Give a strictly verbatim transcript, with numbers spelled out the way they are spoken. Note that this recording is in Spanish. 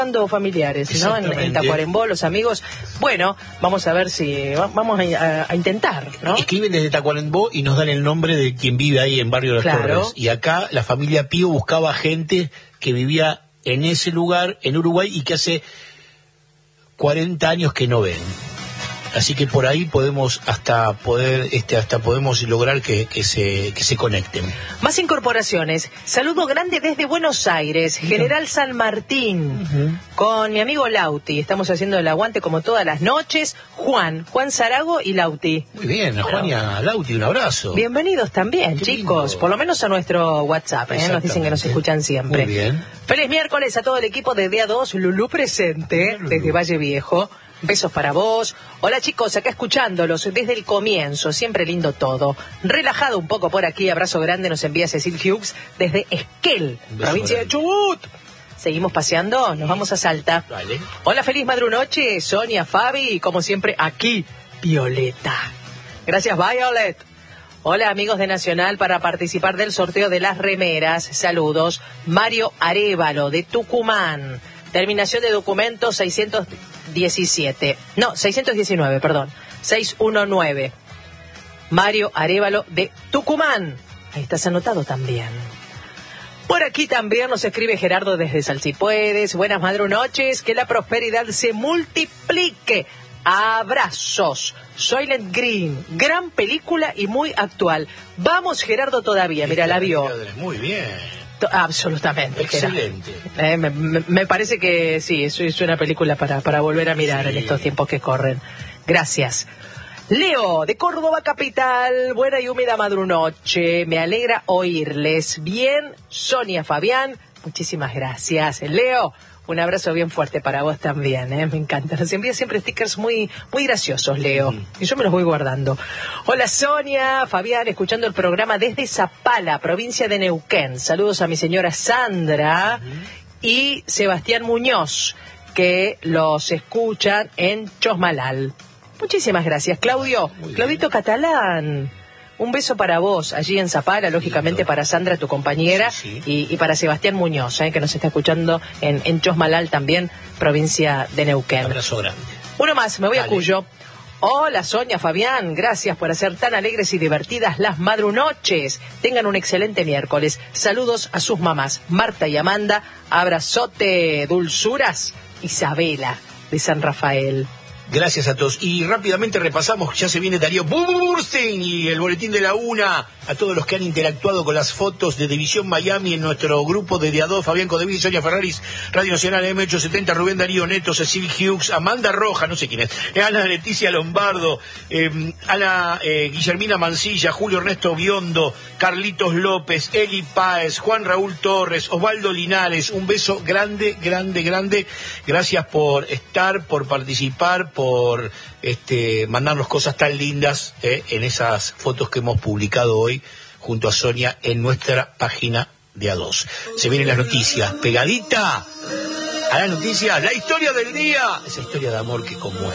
familiares, ¿no? En, en Tacuarembó, los amigos. Bueno, vamos a ver si vamos a, a, a intentar, ¿no? Escriben desde Tacuarembó y nos dan el nombre de quien vive ahí en Barrio Las Claro. Torres. Y acá la familia Pío buscaba gente que vivía en ese lugar, en Uruguay, y que hace cuarenta años que no ven. Así que por ahí podemos hasta poder este hasta podemos lograr que, que se que se conecten. Más incorporaciones. Saludo grande desde Buenos Aires, General San Martín, uh-huh. con mi amigo Lauti. Estamos haciendo el aguante como todas las noches. Juan, Juan Zarago y Lauti. Muy bien, a Juan y a Lauti, un abrazo. Bienvenidos también, Qué chicos, lindo. Por lo menos a nuestro WhatsApp, ¿eh? Nos dicen que nos escuchan siempre. Muy bien. Feliz miércoles a todo el equipo de D A dos, Lulú presente, Lulú. Desde Valle Viejo. Besos para vos. Hola chicos, acá escuchándolos desde el comienzo, siempre lindo todo. Relajado un poco por aquí, abrazo grande nos envía Cecil Hughes desde Esquel, provincia grande. De Chubut. Seguimos paseando, nos vamos a Salta. Vale. Hola, feliz madrunoche, Sonia, Fabi, y como siempre aquí, Violeta. Gracias, Violet. Hola amigos de Nacional, para participar del sorteo de las remeras, saludos. Mario Arévalo de Tucumán. Terminación de documentos seiscientos diecisiete. No, seiscientos diecinueve, perdón. seiscientos diecinueve. Mario Arévalo de Tucumán. Ahí estás anotado también. Por aquí también nos escribe Gerardo desde Salsipuedes. Buenas madrunoches, que la prosperidad se multiplique. Abrazos. Soylent Green, gran película y muy actual. Vamos Gerardo todavía, mira, la vio. Muy bien. Absolutamente. Excelente. Eh, me, me, me parece que sí, es, es una película para, para volver a mirar sí. En estos tiempos que corren. Gracias. Leo, de Córdoba Capital, buena y húmeda madrunoche, me alegra oírles. Bien, Sonia, Fabián, muchísimas gracias. Leo, un abrazo bien fuerte para vos también, ¿eh? Me encanta. Nos envía siempre stickers muy, muy graciosos, Leo. Mm. Y yo me los voy guardando. Hola, Sonia, Fabián, escuchando el programa desde Zapala, provincia de Neuquén. Saludos a mi señora Sandra mm. y Sebastián Muñoz, que los escuchan en Chosmalal. Muchísimas gracias, Claudio. Claudito Catalán. Un beso para vos, allí en Zapala, lógicamente para Sandra, tu compañera, sí, sí. Y, y para Sebastián Muñoz, eh, que nos está escuchando en, en Chosmalal también, provincia de Neuquén. Un abrazo grande. Uno más, me voy Dale. A Cuyo. Hola, Sonia, Fabián, gracias por hacer tan alegres y divertidas las madrunoches. Tengan un excelente miércoles. Saludos a sus mamás, Marta y Amanda. Abrazote, dulzuras. Isabela, de San Rafael. Gracias a todos. Y rápidamente repasamos, ya se viene Darío Burstein y el boletín de la una. A todos los que han interactuado con las fotos de División Miami en nuestro grupo de D A dos, Fabián Codeví, Sonia Ferraris, Radio Nacional M ochocientos setenta, Rubén Darío Neto, Cecil Hughes, Amanda Roja, no sé quién es, Ana Leticia Lombardo, eh, Ana eh, Guillermina Mancilla, Julio Ernesto Biondo, Carlitos López, Eli Páez, Juan Raúl Torres, Osvaldo Linares. Un beso grande, grande, grande. Gracias por estar, por participar, por por este, mandarnos cosas tan lindas eh, en esas fotos que hemos publicado hoy junto a Sonia en nuestra página de A dos. Se vienen las noticias, pegadita a las noticias, la historia del día, esa historia de amor que conmueve.